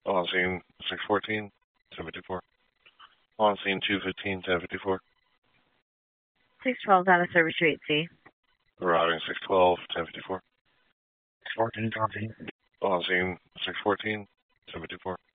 On scene 614, 1054. On scene 215, 1054. 612 out of service rate C. Routing 612, 1054. 14, 14. On scene 614, 1054.